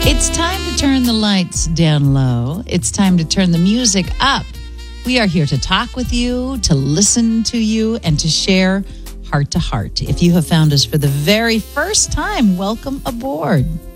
It's time to turn the lights down low. It's time to turn the music up. We are here to talk with you, to listen to you, and to share heart to heart. If you have found us for the very first time, welcome aboard.